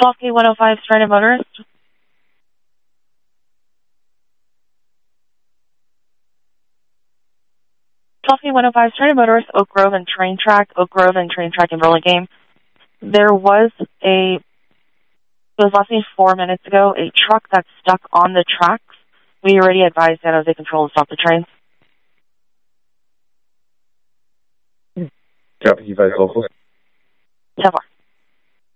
12K105, stranded motorist. 12K105, stranded motorist, Oak Grove and train track in Burlingame. There was it was less than 4 minutes ago, a truck that's stuck on the tracks. We already advised San Jose Control to stop the train. Copy, you guys local. 10-4.